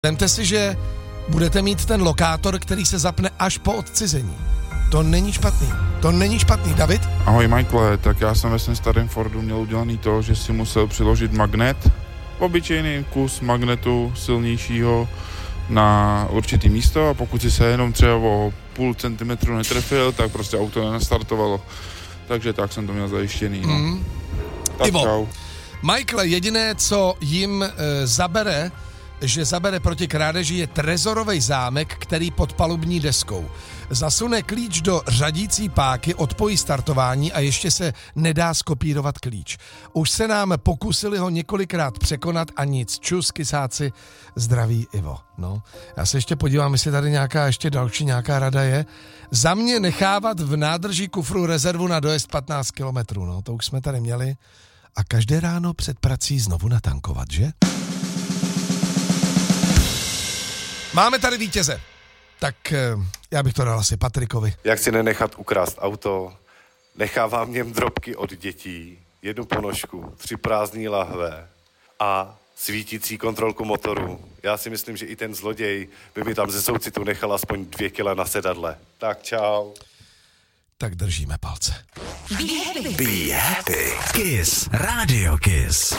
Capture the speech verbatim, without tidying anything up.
Vemte si, že budete mít ten lokátor, který se zapne až po odcizení. To není špatný. To není špatný. David? Ahoj Michael, tak já jsem ve svém starém Fordu měl udělaný to, že si musel přiložit magnet, obyčejný kus magnetu silnějšího na určitý místo a pokud si se jenom třeba o půl centimetru netrefil, tak prostě auto nenastartovalo. Takže tak jsem to měl zajištěný. No. Mm. Tak Ivo, čau. Michael, jediné, co jim e, zabere, že zabere proti krádeži, je trezorovej zámek, který pod palubní deskou. Zasune klíč do řadící páky, odpojí startování a ještě se nedá skopírovat klíč. Už se nám pokusili ho několikrát překonat a nic. Čus, kysáci, zdraví Ivo. No, já se ještě podívám, jestli tady nějaká ještě další nějaká rada je. Za mě nechávat v nádrží kufru rezervu na dojezd patnáct kilometrů. No, to už jsme tady měli. A každé ráno před prací znovu natankovat, že? Máme tady vítěze. Tak já bych to dal asi Patrikovi. Jak si nenechat ukrást auto, nechávám v něm drobky od dětí, jednu ponožku, tři prázdné lahve a svítící kontrolku motoru. Já si myslím, že i ten zloděj by mi tam ze soucitu nechal aspoň dvě kila na sedadle. Tak čau. Tak držíme palce. Be happy. Be happy. Kiss. Radio Kiss.